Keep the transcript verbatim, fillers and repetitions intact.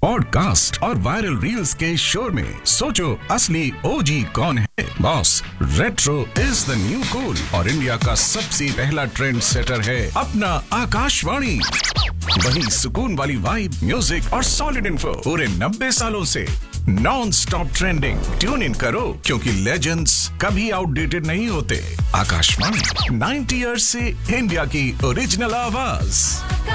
Podcast और viral reels के शोर में सोचो असली ओजी कौन है। Boss, retro is the new cool और इंडिया का सबसे पहला ट्रेंड सेटर है अपना आकाशवाणी। वही सुकून वाली वाइब, म्यूजिक और सॉलिड इन्फो पूरे नब्बे सालों से non stop trending. Tune in करो क्योंकि लेजेंड्स कभी आउटडेटेड नहीं होते। आकाशवाणी नाइंटी इयर्स से इंडिया की ओरिजिनल आवाज।